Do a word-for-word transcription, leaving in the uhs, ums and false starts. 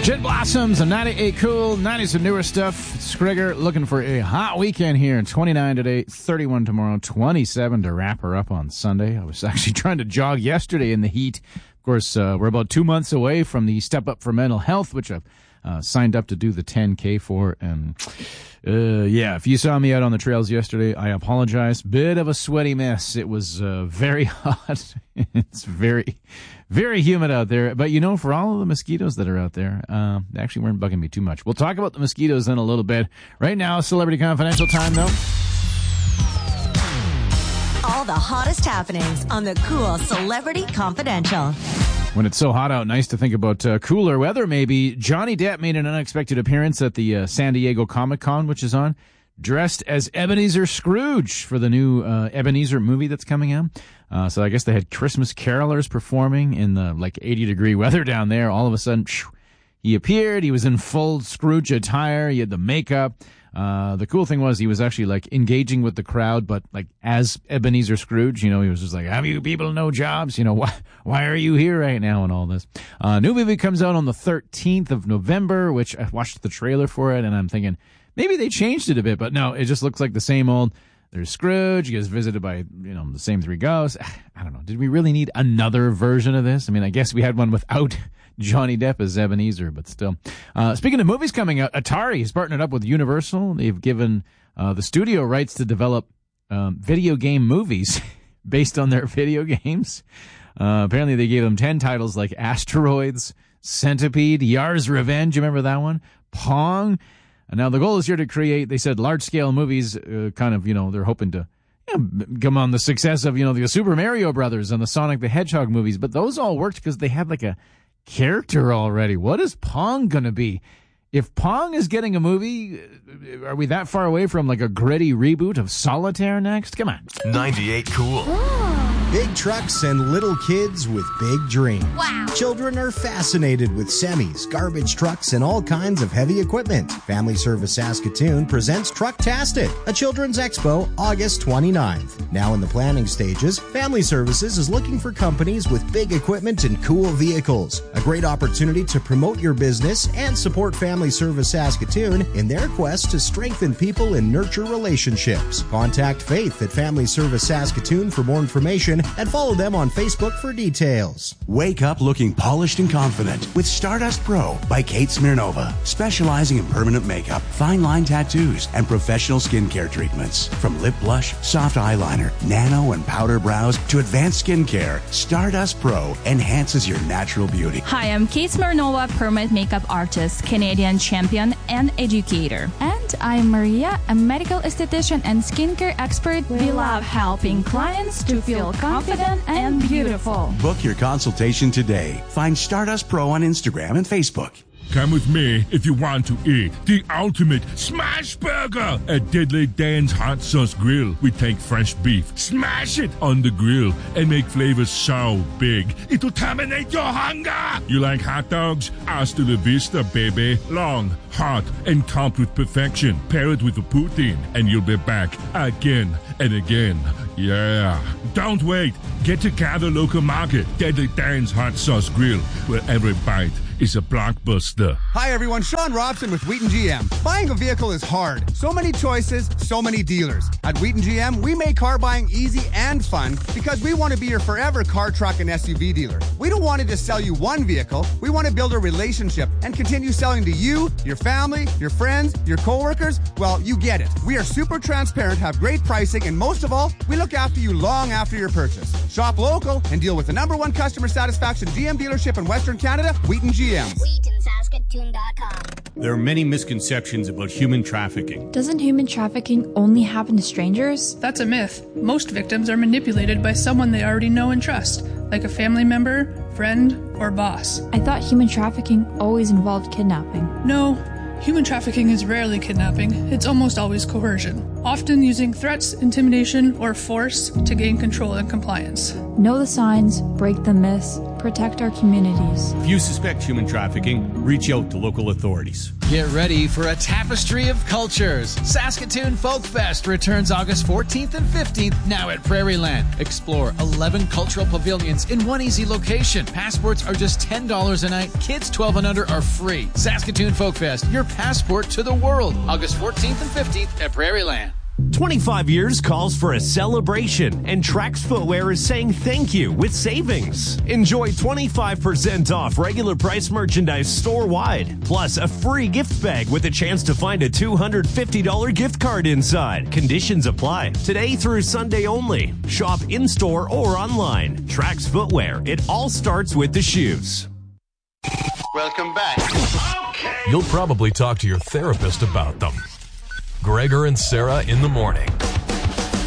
Jet Blossoms and ninety-eight Cool, nineties and newer stuff. Skrigger looking for a hot weekend here. twenty-nine today, thirty-one tomorrow, twenty-seven to wrap her up on Sunday. I was actually trying to jog yesterday in the heat. Of course, uh, we're about two months away from the Step Up for Mental Health, which I've uh, signed up to do the ten K for. And uh, yeah, if you saw me out on the trails yesterday, I apologize. Bit of a sweaty mess. It was uh, very hot. It's very... very humid out there, but you know, for all of the mosquitoes that are out there, uh, they actually weren't bugging me too much. We'll talk about the mosquitoes in a little bit. Right now, Celebrity Confidential time, though. All the hottest happenings on the Cool Celebrity Confidential. When it's so hot out, nice to think about uh, cooler weather, maybe. Johnny Depp made an unexpected appearance at the uh, San Diego Comic-Con, which is on, dressed as Ebenezer Scrooge for the new uh, Ebenezer movie that's coming out. Uh, so I guess they had Christmas carolers performing in the like eighty degree weather down there. All of a sudden, phew, he appeared. He was in full Scrooge attire. He had the makeup. Uh, the cool thing was he was actually like engaging with the crowd, but like as Ebenezer Scrooge, you know, he was just like, have you people no jobs? You know, why, why are you here right now and all this? Uh, new movie comes out on the thirteenth of November, which I watched the trailer for it and I'm thinking maybe they changed it a bit, but no, it just looks like the same old. There's Scrooge. He gets visited by, you know, the same three ghosts. I don't know. Did we really need another version of this? I mean, I guess we had one without Johnny Depp as Ebenezer, but still. Uh, speaking of movies coming out, Atari has partnered up with Universal. They've given uh, the studio rights to develop um, video game movies based on their video games. Uh, apparently, they gave them ten titles like Asteroids, Centipede, Yar's Revenge. You remember that one? Pong. And now the goal is here to create, they said, large-scale movies, uh, kind of, you know, they're hoping to you know, come on the success of, you know, the Super Mario Brothers and the Sonic the Hedgehog movies. But those all worked because they had like a character already. What is Pong going to be? If Pong is getting a movie, are we that far away from like a gritty reboot of Solitaire next? Come on. ninety-eight Cool. Big trucks and little kids with big dreams. Wow. Children are fascinated with semis, garbage trucks, and all kinds of heavy equipment. Family Service Saskatoon presents Trucktastic, a children's expo, August twenty-ninth. Now in the planning stages, Family Services is looking for companies with big equipment and cool vehicles. A great opportunity to promote your business and support Family Service Saskatoon in their quest to strengthen people and nurture relationships. Contact Faith at Family Service Saskatoon for more information and follow them on Facebook for details. Wake up looking polished and confident with Stardust Pro by Kate Smirnova, specializing in permanent makeup, fine line tattoos, and professional skincare treatments. From lip blush, soft eyeliner, nano and powder brows to advanced skincare, Stardust Pro enhances your natural beauty. Hi, I'm Kate Smirnova, permanent makeup artist, Canadian champion, and educator. And I'm Maria, a medical esthetician and skincare expert. We love helping clients to feel confident and beautiful. Book your consultation today. Find Stardust Pro on Instagram and Facebook. Come with me if you want to eat the ultimate smash burger at Deadly Dan's Hot Sauce Grill. We take fresh beef, smash it on the grill, and make flavors so big it'll terminate your hunger. You like hot dogs? Hasta la vista, baby. Long, hot, and topped with perfection. Pair it with a poutine, and you'll be back again and again. Yeah. Don't wait. Get to Gather Local Market, Deadly Dan's Hot Sauce Grill, where every bite is a blockbuster. Hi everyone, Sean Robson with Wheaton G M. Buying a vehicle is hard. So many choices, so many dealers. At Wheaton G M, we make car buying easy and fun because we want to be your forever car, truck, and S U V dealer. We don't want to just sell you one vehicle. We want to build a relationship and continue selling to you, your family, your friends, your coworkers. Well, you get it. We are super transparent, have great pricing, and most of all, we look after you long after your purchase. Shop local and deal with the number one customer satisfaction G M dealership in Western Canada, Wheaton G M. Wheaton Saskatoon dot com. There are many misconceptions about human trafficking. Doesn't human trafficking only happen to strangers? That's a myth. Most victims are manipulated by someone they already know and trust, like a family member, friend, or boss. I thought human trafficking always involved kidnapping. No. Human trafficking is rarely kidnapping. It's almost always coercion, often using threats, intimidation, or force to gain control and compliance. Know the signs, break the myths, protect our communities. If you suspect human trafficking, reach out to local authorities. Get ready for a tapestry of cultures. Saskatoon Folk Fest returns August fourteenth and fifteenth, now at Prairieland. Explore eleven cultural pavilions in one easy location. Passports are just ten dollars a night. Kids twelve and under are free. Saskatoon Folk Fest, your passport to the world. August fourteenth and fifteenth at Prairieland. twenty-five years calls for a celebration, and Trax Footwear is saying thank you with savings. Enjoy twenty-five percent off regular price merchandise store-wide, plus a free gift bag with a chance to find a two hundred fifty dollars gift card inside. Conditions apply. Today through Sunday only. Shop in-store or online. Trax Footwear. It all starts with the shoes. Welcome back. Okay. You'll probably talk to your therapist about them. Gregor and Sarah in the morning.